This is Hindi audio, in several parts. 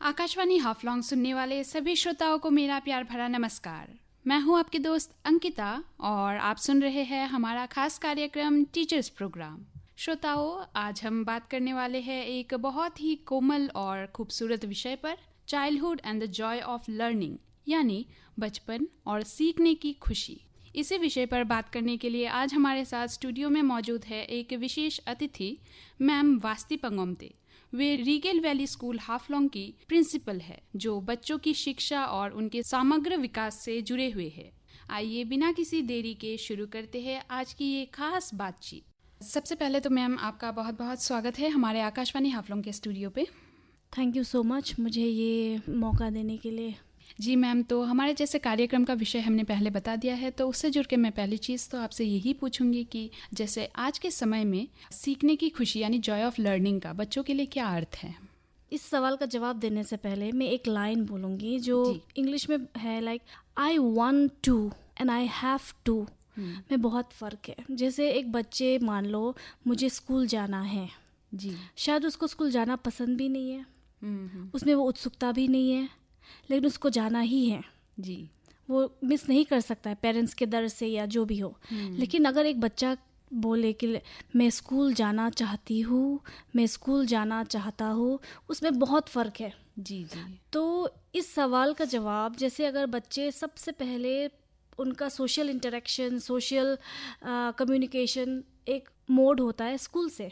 आकाशवाणी हाफलॉन्ग सुनने वाले सभी श्रोताओं को मेरा प्यार भरा नमस्कार। मैं हूं आपकी दोस्त अंकिता और आप सुन रहे हैं हमारा खास कार्यक्रम टीचर्स प्रोग्राम। श्रोताओं, आज हम बात करने वाले हैं एक बहुत ही कोमल और खूबसूरत विषय पर, childhood and the Joy of learning, यानी बचपन और सीखने की खुशी। इसी विषय पर बात करने के लिए आज हमारे साथ स्टूडियो में मौजूद है एक विशेष अतिथि, मैम वास्ती पंगोमते। वे रीगल वैली स्कूल हाफलॉन्ग की प्रिंसिपल है, जो बच्चों की शिक्षा और उनके समग्र विकास से जुड़े हुए हैं। आइए बिना किसी देरी के शुरू करते हैं आज की ये खास बातचीत। सबसे पहले तो मैम आपका बहुत बहुत स्वागत है हमारे आकाशवाणी हाफलॉन्ग के स्टूडियो पे। थैंक यू सो मच मुझे ये मौका देने के लिए। जी मैम, तो हमारे जैसे कार्यक्रम का विषय हमने पहले बता दिया है, तो उससे जुड़ के मैं पहली चीज़ तो आपसे यही पूछूंगी कि जैसे आज के समय में सीखने की खुशी यानी जॉय ऑफ लर्निंग का बच्चों के लिए क्या अर्थ है? इस सवाल का जवाब देने से पहले मैं एक लाइन बोलूँगी जो इंग्लिश में है, like I want to and I have to में बहुत फ़र्क है। जैसे एक बच्चे, मान लो मुझे स्कूल जाना है जी, शायद उसको स्कूल जाना पसंद भी नहीं है, उसमें वो उत्सुकता भी नहीं है, लेकिन उसको जाना ही है जी। वो मिस नहीं कर सकता है पेरेंट्स के डर से या जो भी हो। लेकिन अगर एक बच्चा बोले कि मैं स्कूल जाना चाहती हूँ, मैं स्कूल जाना चाहता हूँ, उसमें बहुत फ़र्क है जी जी। तो इस सवाल का जवाब, जैसे अगर बच्चे सबसे पहले उनका सोशल इंटरेक्शन, सोशल कम्युनिकेशन एक मोड होता है स्कूल से,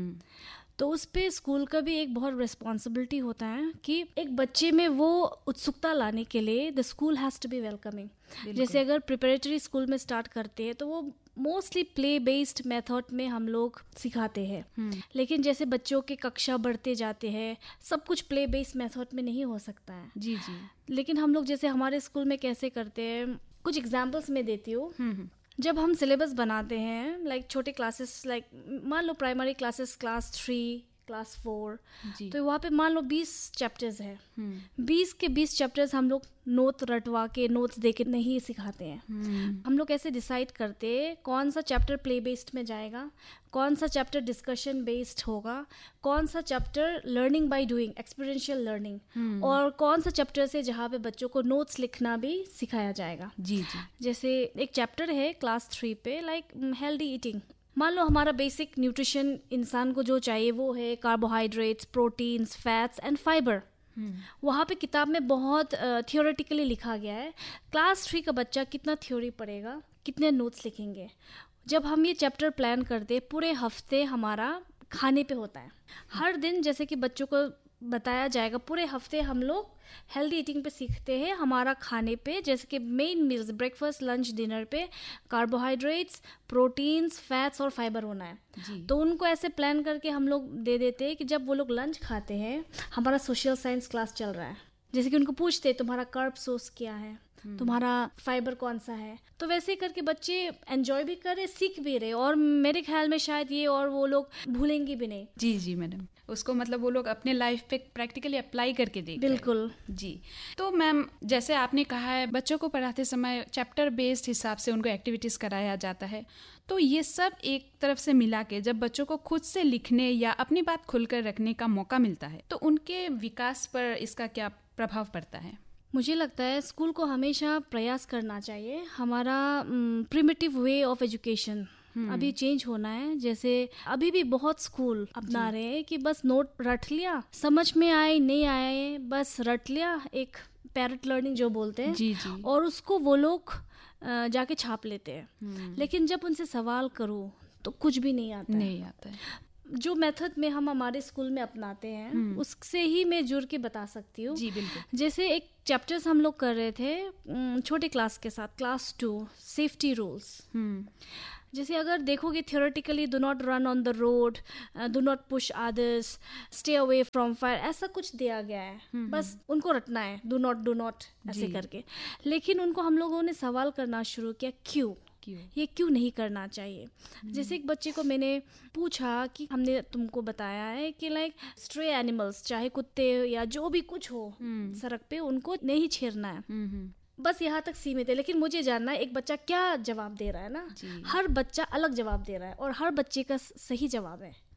तो उस पे स्कूल का भी एक बहुत रिस्पॉन्सिबिलिटी होता है कि एक बच्चे में वो उत्सुकता लाने के लिए the school has to be welcoming. जैसे अगर प्रिपरेटरी स्कूल में स्टार्ट करते हैं तो वो मोस्टली प्ले बेस्ड मेथड में हम लोग सिखाते हैं, लेकिन जैसे बच्चों के कक्षा बढ़ते जाते हैं सब कुछ प्ले बेस्ड मेथड में नहीं हो सकता है जी जी। लेकिन हम लोग जैसे हमारे स्कूल में कैसे करते हैं, कुछ एग्जाम्पल्स मैं देती हूँ। जब हम सिलेबस बनाते हैं, लाइक छोटे क्लासेस, लाइक मान लो प्राइमरी क्लासेस, क्लास 3, क्लास 4, तो वहाँ पे मान लो 20 चैप्टर्स है। 20 के 20 चैप्टर्स हम लोग नोट रटवा के, नोट्स दे के नहीं सिखाते हैं। हम लोग ऐसे डिसाइड करते हैं कौन सा चैप्टर प्ले बेस्ड में जाएगा, कौन सा चैप्टर डिस्कशन बेस्ड होगा, कौन सा chapter learning by doing, experiential learning, और कौन सा चैप्टर से जहाँ पे बच्चों को नोट्स लिखना भी सिखाया जाएगा जी जी। जैसे एक चैप्टर है क्लास 3 पे, लाइक हेल्दी ईटिंग। मान लो हमारा बेसिक न्यूट्रिशन इंसान को जो चाहिए वो है carbohydrates, proteins, fats and fibre. वहाँ पे किताब में बहुत थियोरेटिकली लिखा गया है। क्लास 3 का बच्चा कितना थ्योरी पढ़ेगा, कितने नोट्स लिखेंगे। जब हम ये चैप्टर प्लान करते, पूरे हफ्ते हमारा खाने पे होता है। हर दिन जैसे कि बच्चों को बताया जाएगा, पूरे हफ्ते हम लोग हेल्दी ईटिंग पे सीखते हैं। हमारा खाने पे जैसे कि main meals, breakfast, lunch, dinner पे कार्बोहाइड्रेट्स, प्रोटीन्स, फैट्स और फाइबर होना है जी। तो उनको ऐसे प्लान करके हम लोग दे देते हैं कि जब वो लोग लंच खाते हैं, हमारा सोशल साइंस क्लास चल रहा है, जैसे कि उनको पूछते तुम्हारा कार्ब सोर्स क्या है, तुम्हारा फाइबर कौन सा है, तो वैसे करके बच्चे एंजॉय भी कर रहे, सीख भी रहे, और मेरे ख्याल में शायद ये और वो लोग भूलेंगे भी नहीं जी जी मैडम। उसको मतलब वो लोग अपने लाइफ पे प्रैक्टिकली अप्लाई करके देख बिल्कुल जी। तो मैम, जैसे आपने कहा है बच्चों को पढ़ाते समय चैप्टर बेस्ड हिसाब से उनको एक्टिविटीज कराया जाता है, तो ये सब एक तरफ से मिला के जब बच्चों को खुद से लिखने या अपनी बात खुलकर रखने का मौका मिलता है, तो उनके विकास पर इसका क्या प्रभाव पड़ता है? मुझे लगता है स्कूल को हमेशा प्रयास करना चाहिए। हमारा प्रिमिटिव वे ऑफ एजुकेशन अभी चेंज होना है। जैसे अभी भी बहुत स्कूल अपना रहे हैं कि बस नोट रट लिया, समझ में आए नहीं आए बस रट लिया, एक पैरेट लर्निंग जो बोलते हैं जी जी। और उसको वो लोग जाके छाप लेते हैं। लेकिन जब उनसे सवाल करो तो कुछ भी नहीं आता है। जो मेथड में हम हमारे स्कूल में अपनाते हैं उससे ही मैं जुड़ के बता सकती हूँ जी बिल्कुल। जैसे एक चैप्टर्स हम लोग कर रहे थे छोटे क्लास के साथ, क्लास 2, सेफ्टी रूल्स। जैसे अगर देखोगे theoretically, do not run on the road, do not push others, stay away from fire, ऐसा कुछ दिया गया है। बस उनको रटना है, डू नॉट ऐसे करके। लेकिन उनको हम लोगों ने सवाल करना शुरू किया, क्यों ये क्यों नहीं करना चाहिए। जैसे एक बच्चे को मैंने पूछा कि हमने तुमको बताया है कि लाइक स्ट्रे एनिमल्स, चाहे कुत्ते या जो भी कुछ हो सड़क पे, उनको नहीं छेड़ना है, बस यहाँ तक सीमित है। लेकिन मुझे जानना है एक बच्चा क्या जवाब दे रहा है ना। हर बच्चा अलग जवाब दे रहा है और हर बच्चे का सही जवाब है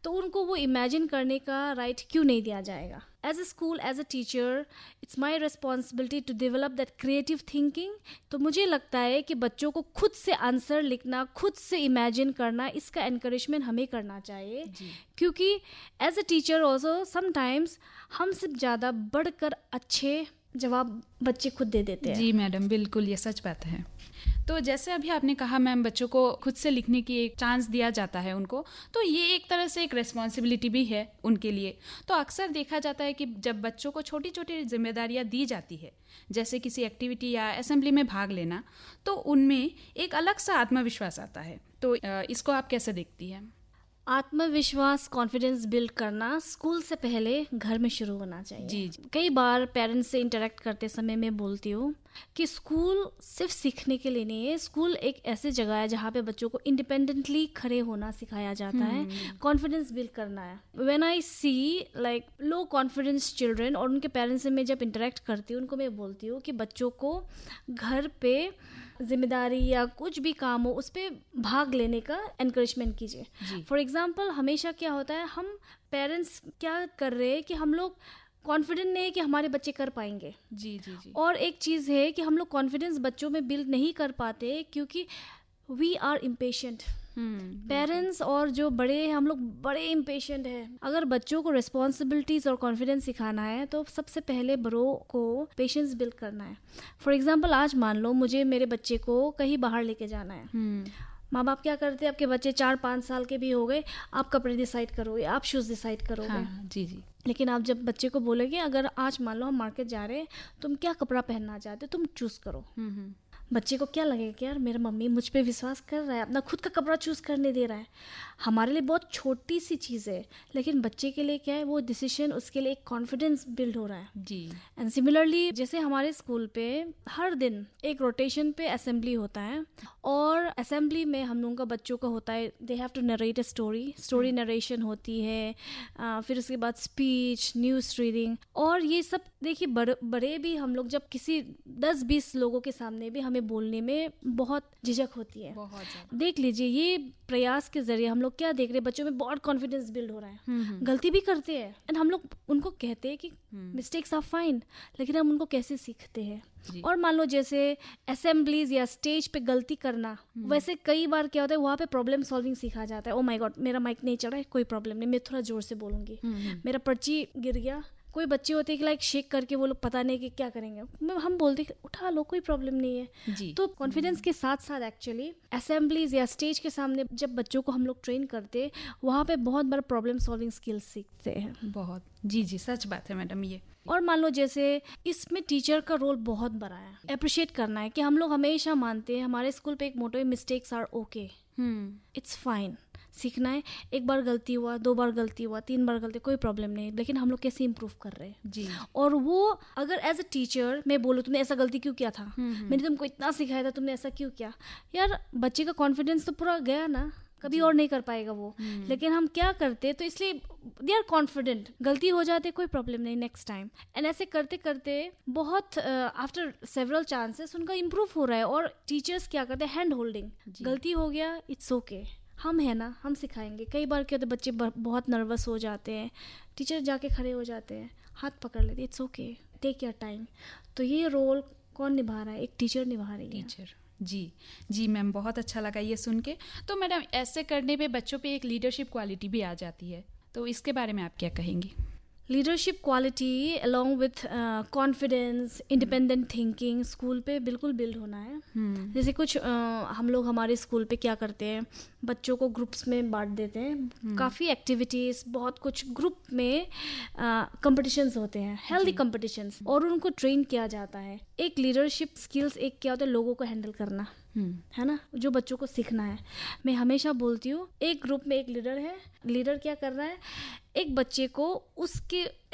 तो उनको वो इमेजिन करने का राइट क्यों नहीं दिया जाएगा? As a school, as a teacher, it's my responsibility to develop that creative thinking. तो मुझे लगता है कि बच्चों को खुद से आंसर लिखना, खुद से इमेजिन करना, इसका एनकरेजमेंट हमें करना चाहिए। क्योंकि as a teacher also sometimes हमसे ज़्यादा बढ़कर अच्छे जवाब बच्चे खुद दे देते हैं। जी मैडम, बिल्कुल ये सच बात है। तो जैसे अभी आपने कहा मैम, बच्चों को खुद से लिखने की एक चांस दिया जाता है उनको, तो ये एक तरह से एक रिस्पॉन्सिबिलिटी भी है उनके लिए। तो अक्सर देखा जाता है कि जब बच्चों को छोटी छोटी जिम्मेदारियां दी जाती है, जैसे किसी एक्टिविटी या असेंबली में भाग लेना, तो उनमें एक अलग सा आत्मविश्वास आता है। तो इसको आप कैसे देखती हैं? आत्मविश्वास, कॉन्फिडेंस बिल्ड करना स्कूल से पहले घर में शुरू होना चाहिए। जी। कई बार पेरेंट्स से इंटरेक्ट करते समय मैं बोलती हूँ कि स्कूल सिर्फ सीखने के लिए नहीं है। स्कूल एक ऐसी जगह है जहाँ पे बच्चों को इंडिपेंडेंटली खड़े होना सिखाया जाता है, कॉन्फिडेंस बिल्ड करना है। When I C like low confidence children और उनके पेरेंट्स से मैं जब इंटरेक्ट करती हूँ, उनको मैं बोलती हूँ कि बच्चों को घर पे जिम्मेदारी या कुछ भी काम हो उस पर भाग लेने का एनकरेजमेंट कीजिए। फॉर एग्जाम्पल, हमेशा क्या होता है, हम पेरेंट्स क्या कर रहे हैं कि हम लोग कॉन्फिडेंट नहीं है कि हमारे बच्चे कर पाएंगे। जी जी जी। और एक चीज़ है कि हम लोग कॉन्फिडेंस बच्चों में बिल्ड नहीं कर पाते क्योंकि वी आर इम्पेशेंट। पेरेंट्स और जो बड़े हैं, हम लोग बड़े इम्पेशेंट हैं। अगर बच्चों को रिस्पॉन्सिबिलिटीज और कॉन्फिडेंस सिखाना है तो सबसे पहले बड़ों को पेशेंस बिल्ड करना है। फॉर एग्जाम्पल, आज मान लो मुझे मेरे बच्चे को कहीं बाहर लेके जाना है। माँ बाप क्या करते हैं, आपके बच्चे 4-5 साल के भी हो गए, आप कपड़े डिसाइड करोगे, आप शूज़ डिसाइड करोगे। हाँ, जी जी। लेकिन आप जब बच्चे को बोलोगे अगर आज मान लो हम मार्केट जा रहे हैं, तुम क्या कपड़ा पहनना चाहते हो, तुम चूज़ करो। बच्चे को क्या लगेगा कि यार मेरा मम्मी मुझ पे विश्वास कर रहा है, अपना खुद का कपड़ा चूज़ करने दे रहा है। हमारे लिए बहुत छोटी सी चीज़ है, लेकिन बच्चे के लिए क्या है, वो डिसीजन, उसके लिए एक कॉन्फिडेंस बिल्ड हो रहा है। जी। एंड सिमिलरली, जैसे हमारे स्कूल पे हर दिन एक रोटेशन पे असेंबली होता है, और असेंबली में हम लोगों का बच्चों का होता है, they have to narrate a story narration होती है, फिर उसके बाद स्पीच, न्यूज़ रीडिंग, और ये सब देखिए बड़े भी हम लोग जब किसी 10-20 लोगों के सामने भी हमें बोलने में बहुत झिझक होती है। देख लीजिए, ये प्रयास के जरिए हम लोग क्या देख रहे हैं, बच्चों में बहुत कॉन्फिडेंस बिल्ड हो रहा है। गलती भी करते हैं एंड हम लोग उनको कहते हैं कि मिस्टेक्स आर फाइन, लेकिन हम उनको कैसे सीखते हैं। और मान लो जैसे असेंबलीज या स्टेज पे गलती करना, वैसे कई बार क्या होता है, वहाँ पे प्रॉब्लम सॉल्विंग सीखा जाता है। ओ माय गॉड, मेरा माइक नहीं चल रहा है, कोई प्रॉब्लम नहीं, मैं थोड़ा जोर से बोलूंगी। मेरा पर्ची गिर गया। कोई बच्चे होते हैं कि लाइक शेक करके वो लोग पता नहीं कि क्या करेंगे, हम बोलते हैं उठा लो, कोई प्रॉब्लम नहीं है जी। तो कॉन्फिडेंस के साथ साथ एक्चुअली असेंबलीज या स्टेज के सामने जब बच्चों को हम लोग ट्रेन करते, वहाँ पे बहुत बड़ा प्रॉब्लम सॉल्विंग स्किल्स सीखते हैं। बहुत जी जी, सच बात है मैडम ये। और मान लो जैसे इसमें टीचर का रोल बहुत बड़ा है। अप्रिशिएट करना है कि हम लोग हमेशा मानते हैं, हमारे स्कूल पे एक मोटो है, mistakes are okay, it's fine. सीखना है, एक बार गलती हुआ, 2 बार गलती हुआ, 3 बार गलती, कोई प्रॉब्लम नहीं, लेकिन हम लोग कैसे इम्प्रूव कर रहे हैं जी। और वो अगर एज अ टीचर मैं बोलूँ तुमने ऐसा गलती क्यों किया था, मैंने तुमको इतना सिखाया था, तुमने ऐसा क्यों किया, यार बच्चे का कॉन्फिडेंस तो पूरा गया ना, कभी और नहीं कर पाएगा वो। लेकिन हम क्या करते, तो इसलिए दे आर कॉन्फिडेंट, गलती हो जाते कोई प्रॉब्लम नहीं, नेक्स्ट टाइम। एंड ऐसे करते करते बहुत आफ्टर सेवरल चांसेस उनका इम्प्रूव हो रहा है। और टीचर्स क्या करते हैं, हैंड होल्डिंग, गलती हो गया, इट्स ओके, हम है ना, हम सिखाएंगे। कई बार क्या होता है, बच्चे बहुत नर्वस हो जाते हैं, टीचर जाके खड़े हो जाते हैं, हाथ पकड़ लेते, it's okay, take your time. तो ये रोल कौन निभा रहा है, एक टीचर निभा रही है। टीचर, जी जी मैम, बहुत अच्छा लगा ये सुन के। तो मैडम, ऐसे करने पे बच्चों पे एक लीडरशिप क्वालिटी भी आ जाती है, तो इसके बारे में आप क्या कहेंगी? Leadership quality along with confidence, independent thinking school पे बिल्कुल बिल्ड होना है। जैसे कुछ हम लोग हमारे स्कूल पे क्या करते हैं, बच्चों को ग्रुप्स में बांट देते हैं, काफ़ी एक्टिविटीज़, बहुत कुछ ग्रुप में कंपटीशंस होते हैं, हेल्दी कंपटीशंस, और उनको ट्रेन किया जाता है। एक लीडरशिप स्किल्स एक क्या होता है, लोगों को हैंडल करना, है ना, जो बच्चों को सीखना है। मैं हमेशा बोलती हूँ, एक ग्रुप में एक लीडर है, लीडर क्या कर रहा है, एक बच्चे को उसके